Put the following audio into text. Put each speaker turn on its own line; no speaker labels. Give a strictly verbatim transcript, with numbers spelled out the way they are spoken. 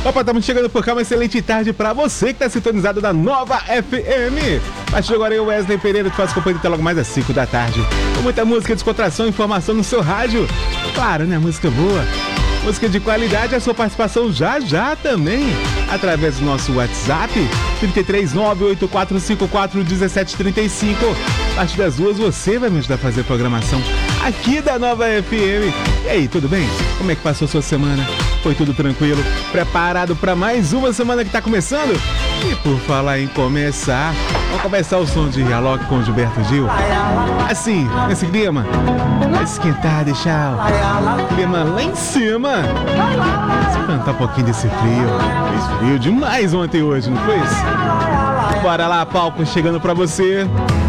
Opa, estamos chegando por cá, uma excelente tarde pra você que está sintonizado na Nova F M. Mas agora eu, Wesley Pereira, te faço companhia até logo mais às cinco da tarde. Com muita música, descontração e informação no seu rádio. Claro, né? Música boa. Música de qualidade, a sua participação já já também. Através do nosso WhatsApp, trinta e três, nove oito quatro cinco quatro, dezessete trinta e cinco. A partir das duas, você vai me ajudar a fazer a programação aqui da Nova F M. E aí, tudo bem? Como é que passou a sua semana? Foi tudo tranquilo? Preparado para mais uma semana que está começando? E por falar em começar, vamos começar o som de Dialogue com Gilberto Gil. Assim, nesse clima, vai esquentar, deixar o clima lá em cima. Espantar um pouquinho desse frio. Fez frio demais ontem e hoje, não foi isso? Bora lá, palco chegando para você.